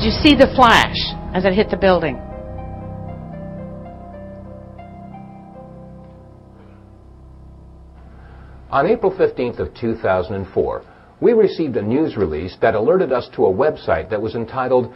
you see the flash as it hit the building? On April 15th of 2004, we received a news release that alerted us to a website that was entitled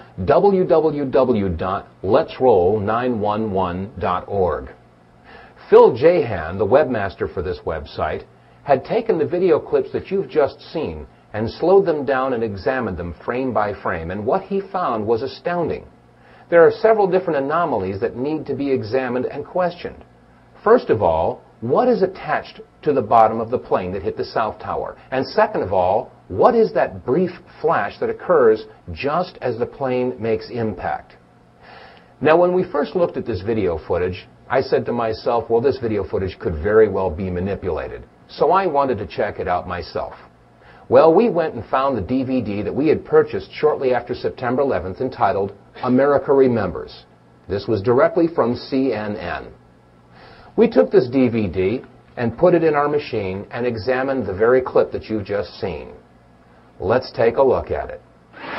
www.letsroll911.org. Phil Jahan, the webmaster for this website, had taken the video clips that you've just seen and slowed them down and examined them frame by frame, and what he found was astounding. There are several different anomalies that need to be examined and questioned. First of all, what is attached to the bottom of the plane that hit the South Tower? And second of all, what is that brief flash that occurs just as the plane makes impact? Now, when we first looked at this video footage, I said to myself, well, this video footage could very well be manipulated. So I wanted to check it out myself. Well, we went and found the DVD that we had purchased shortly after September 11th entitled America Remembers. This was directly from CNN. We took this DVD and put it in our machine and examined the very clip that you've just seen. Let's take a look at it.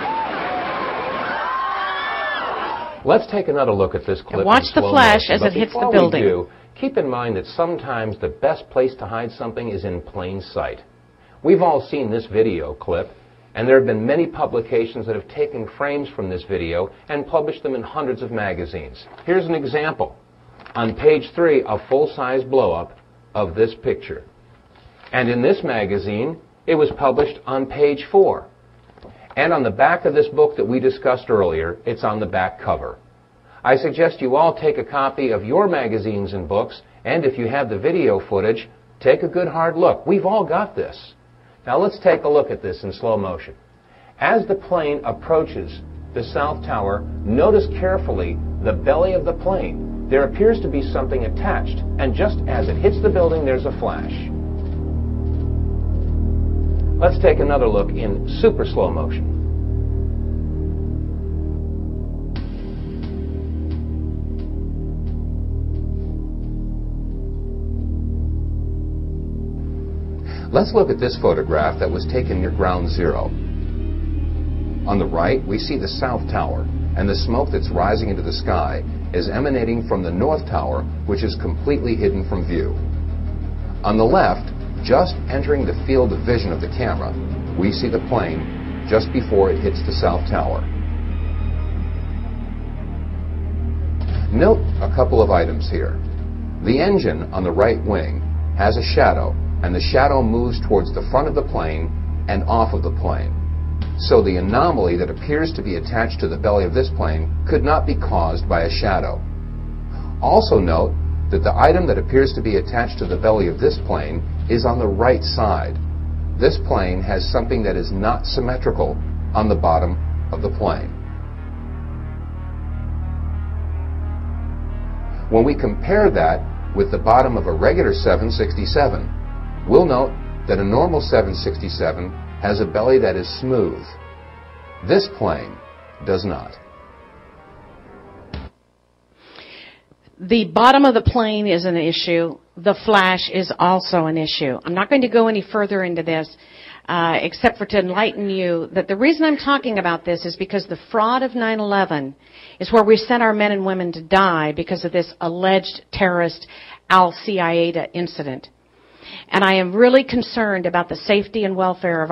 Let's take another look at this clip. Watch the flash as it hits the building. Before we do, keep in mind that sometimes the best place to hide something is in plain sight. We've all seen this video clip, and there have been many publications that have taken frames from this video and published them in hundreds of magazines. Here's an example. On page 3, a full-size blow-up of this picture. And in this magazine, it was published on page 4. And on the back of this book that we discussed earlier, it's on the back cover. I suggest you all take a copy of your magazines and books, and if you have the video footage, take a good hard look. We've all got this. Now let's take a look at this in slow motion. As the plane approaches the South Tower, notice carefully the belly of the plane. There appears to be something attached, and just as it hits the building, there's a flash. Let's take another look in super slow motion. Let's look at this photograph that was taken near Ground Zero. On the right, we see the South Tower, and the smoke that's rising into the sky is emanating from the North Tower, which is completely hidden from view. On the left, just entering the field of vision of the camera, we see the plane just before it hits the South Tower. Note a couple of items here. The engine on the right wing has a shadow, and the shadow moves towards the front of the plane and off of the plane. So the anomaly that appears to be attached to the belly of this plane could not be caused by a shadow. Also note that the item that appears to be attached to the belly of this plane is on the right side. This plane has something that is not symmetrical on the bottom of the plane. When we compare that with the bottom of a regular 767, we'll note that a normal 767 has a belly that is smooth. This plane does not. The bottom of the plane is an issue. The flash is also an issue. I'm not going to go any further into this, except for to enlighten you that the reason I'm talking about this is because the fraud of 9/11 is where we sent our men and women to die because of this alleged terrorist Al-Qaeda incident. And I am really concerned about the safety and welfare of